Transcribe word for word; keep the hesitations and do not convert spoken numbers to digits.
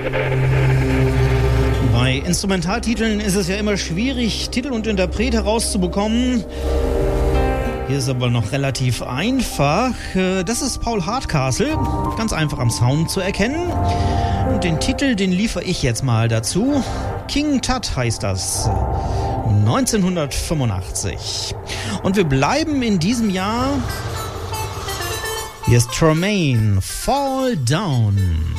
Bei Instrumentaltiteln ist es ja immer schwierig, Titel und Interpret herauszubekommen. Hier ist aber noch relativ einfach. Das ist Paul Hardcastle, ganz einfach am Sound zu erkennen. Und den Titel, den liefere ich jetzt mal dazu. King Tut heißt das, neunzehnhundertfünfundachtzig. Und wir bleiben in diesem Jahr. Hier ist Tremaine, Fall Down.